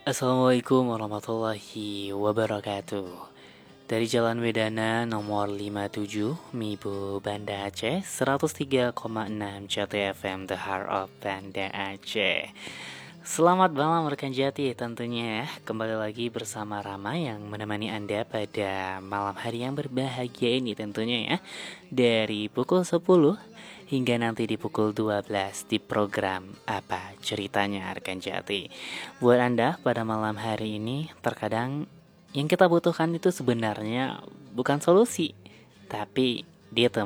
Assalamualaikum warahmatullahi wabarakatuh. Dari Jalan Wedana nomor 57, Mibo, Banda Aceh, 103,6 CTFM The Heart of Banda Aceh. Selamat malam rekan Jati tentunya ya. Kembali lagi bersama Rama yang menemani Anda pada malam hari yang berbahagia ini tentunya ya. Dari pukul 10 hingga nanti di pukul 12 di program Apa Ceritanya rekan Jati. Buat Anda pada malam hari ini terkadang yang kita butuhkan itu sebenarnya bukan solusi, tapi dia